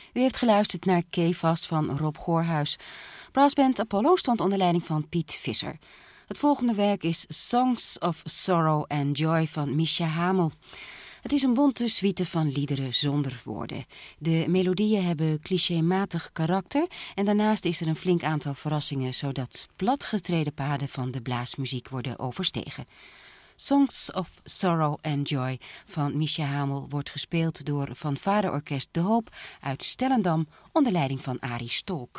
U heeft geluisterd naar Kefas van Rob Goorhuis. Brassband Apollo stond onder leiding van Piet Visser. Het volgende werk is Songs of Sorrow and Joy van Mischa Hamel. Het is een bonte suite van liederen zonder woorden. De melodieën hebben clichématig karakter en daarnaast is er een flink aantal verrassingen, zodat platgetreden paden van de blaasmuziek worden overstegen. Songs of Sorrow and Joy van Mischa Hamel wordt gespeeld door fanfareorkest De Hoop uit Stellendam onder leiding van Arie Stolk.